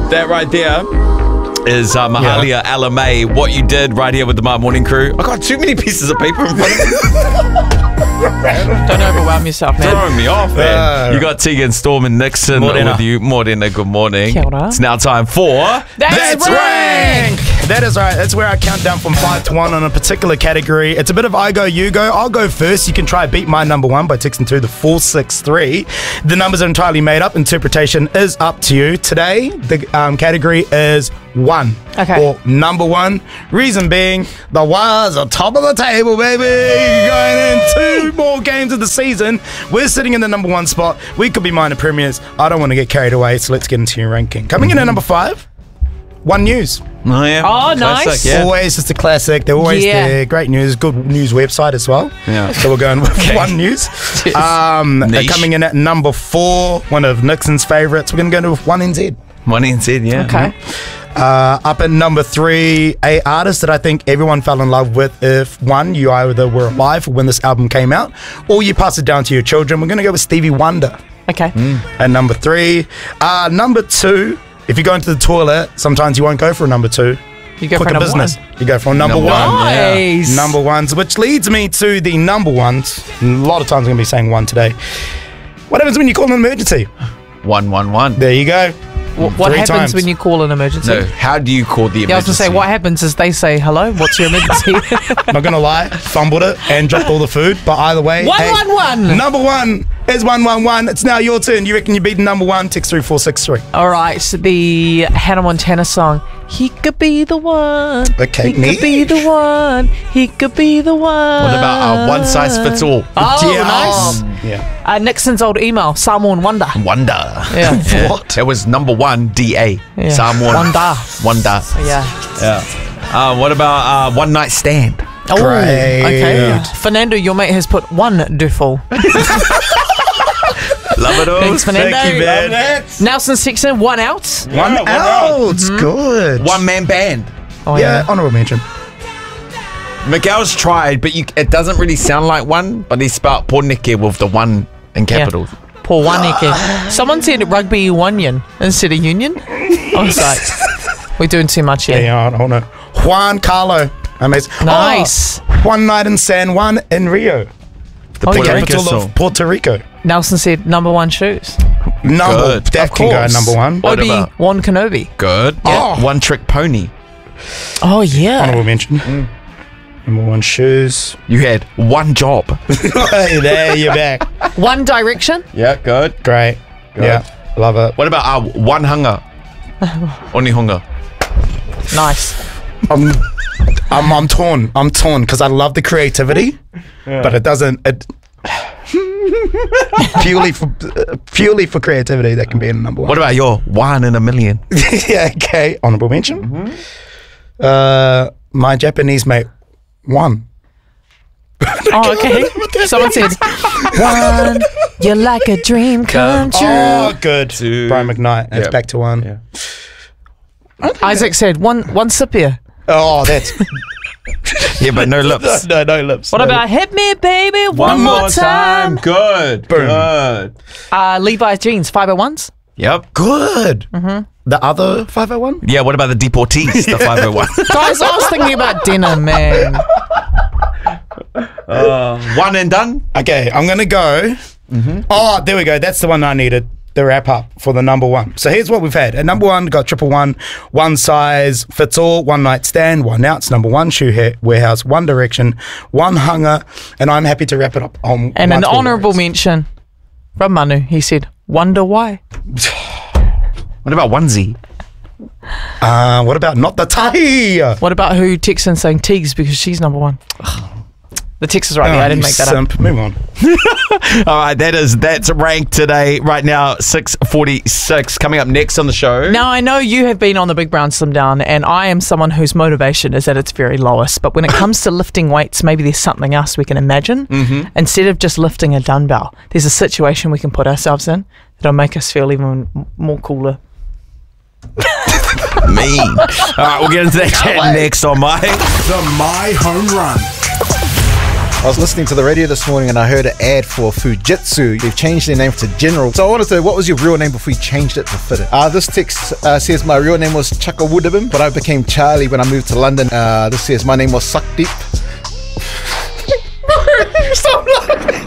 That right there is Mahalia LMA. What you did right here with the My Morning Crew. I got too many pieces of paper in front of me. Don't overwhelm yourself, man. Throwing me off, man. You got Tegan, Storm, and Nixon with you. Morena, good morning. Kia ora. It's now time for That's Rank! That is right. That's where I count down from 5 to 1 on a particular category. It's a bit of I go, you go. I'll go first. You can try beat my number one by texting to the 463. The numbers are entirely made up. Interpretation is up to you. Today, the category is 1. Okay. Or number one. Reason being, the Wires are top of the table, baby. Going in 2 more games of the season. We're sitting in the number 1 spot. We could be minor premiers. I don't want to get carried away, so let's get into your ranking. Coming in at number 5, One News. Oh, yeah. Oh, Classic, nice. yeah. Always just a classic. They're always there. Great news. Good news website as well. Yeah. So we're going with One News. Coming in at number 4, one of Nixon's favourites. We're going to go with 1NZ. 1NZ, yeah. Okay. Up at number 3, a artist that I think everyone fell in love with. If one, you either were alive when this album came out, or you passed it down to your children. We're going to go with Stevie Wonder. Okay. At number 3. Number 2, if you go into the toilet, sometimes you won't go for a number 2. You go Quick for a number business. 1. You go for number Number 1. one. Nice. Number ones, which leads me to the number ones. A lot of times I'm going to be saying 1 today. What happens when you call an emergency? 111. There you go. What 3 happens times. when you call an emergency? No, how do you call the emergency? Yeah, I was going to say, what happens is they say, hello, what's your emergency? Not going to lie, fumbled it and dropped all the food. But either way, 111. Number 1 is 111. It's now your turn. You reckon you beat number 1? Text 3463. All right, so the Hannah Montana song, he could be the one. Okay, He could be the one. He could be the one. What about one size fits all? Oh, nice. Yeah. Nixon's old email, Samoan Wonder. Wonder. Yeah. What? It was number 1, DA. Yeah. Samoan. Wonder. Wonder. Yeah. What about One Night Stand? Oh, Great. okay. Fernando, your mate has put 1 duffel. Love it all. Thanks, Fernando. Thank you, man. Nelson Sexton, 1 out. 1 out. Good. One man band. Oh, Yeah, honourable mention. Miguel's tried, but it doesn't really sound like one, but he spelled Pornike with the 1 in capitals. Poor Waneke. Someone said rugby union instead of union. I was like, we're doing too much here. Yeah, I don't know. Juan Carlo. Amazing. Nice. Oh, One Night in San Juan in Rio. The Oh, The Puerto yeah. Rico capital song. of Puerto Rico. Nelson said number 1 shoes. Number. Good. That Of can go at course. number 1. What Obi about- Wan Kenobi. Good. Yeah. One Trick Pony. Oh, yeah. Honourable mention. Number 1 shoes. You had one job. Hey, there you're back. One Direction. Yeah, good. Great. Good. Yeah, love it. What about One Hunger? Only Hunger. Nice. I'm torn. I'm torn because I love the creativity, but it doesn't. Purely for creativity, that can be in number 1. What about your 1 in a million? Yeah, okay. Honourable mention. My Japanese mate, 1. Oh, okay. Someone said, 1, you're like a dream come true. Oh, good. 2. Brian McKnight. It's Yep. back to 1. Yeah. Isaac said, one Sipia. Oh, that's Yeah, but no lips. no lips. What no about hit me, baby, one more time? Good. Boom. Good. Levi's jeans, 501s. Yep. good? The other 501? Yeah, what about the deportees, the 501? Guys, I was thinking about dinner, man. 1 and done? Okay, I'm gonna go. Oh, there we go. That's the one I needed. The wrap up for the number 1. So here's what we've had. At number 1, got 111, one size fits all, one night stand, 1 outs. Number 1, shoe warehouse, One Direction, 1 hunger, and I'm happy to wrap it up on. And an multiple honourable words. mention from Manu. He said, wonder why. What about onesie? What about not the tahi? What about who texts in saying Teagues because she's number 1? The text is right there. I didn't make that up. Move on. All right, that's ranked today. Right now, 6:46. Coming up next on the show. Now, I know you have been on the Big Brown Slim Down, and I am someone whose motivation is at its very lowest. But when it comes to lifting weights, maybe there's something else we can imagine. Instead of just lifting a dumbbell, there's a situation we can put ourselves in that'll make us feel even more cooler. Mean. All right, we'll get into that chat next on My The My Home Run. I was listening to the radio this morning and I heard an ad for Fujitsu. They've changed their name to General. So I wanted to know, what was your real name before you changed it to fit it? This text says my real name was Chakawudabim, but I became Charlie when I moved to London. This says my name was Suckdeep. Stop laughing.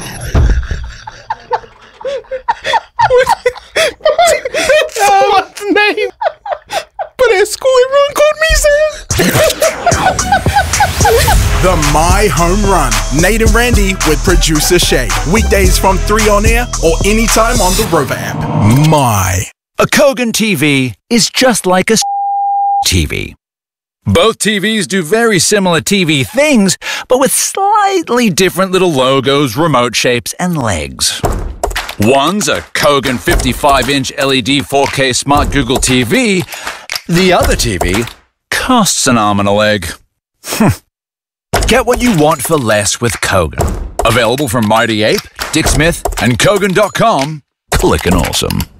What's the name? But at school everyone called me Sam. The My Home Run. Nate and Randy with producer Shay. Weekdays from 3 on air or anytime on the Rover app. My. A Kogan TV is just like a TV. Both TVs do very similar TV things, but with slightly different little logos, remote shapes, and legs. One's a Kogan 55-inch LED 4K Smart Google TV. The other TV costs an arm and a leg. Get what you want for less with Kogan. Available from Mighty Ape, Dick Smith, and Kogan.com. Clickin' awesome.